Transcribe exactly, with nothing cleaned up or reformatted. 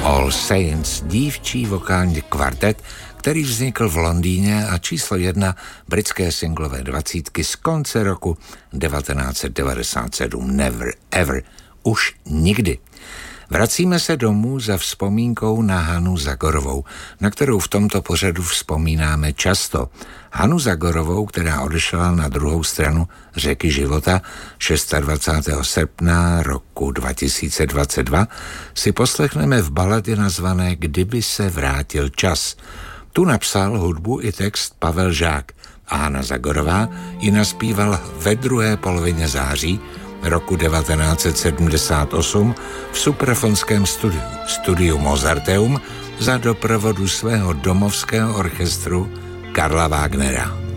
All Saints, dívčí vokální kvartet, který vznikl v Londýně a číslo jedna britské singlové dvacítky z konce roku devatenáct set devadesát sedm. Never ever, už nikdy. Vracíme se domů za vzpomínkou na Hanu Zagorovou, na kterou v tomto pořadu vzpomínáme často. Hanu Zagorovou, která odešla na druhou stranu řeky života dvacátého šestého srpna roku dva tisíce dvacet dva, si poslechneme v baladě nazvané Kdyby se vrátil čas. Tu napsal hudbu i text Pavel Žák a Hana Zagorová ji naspívala ve druhé polovině září roku devatenáct set sedmdesát osm v suprafonském studiu, studiu Mozarteum za doprovodu svého domovského orchestru Karla Wagnera.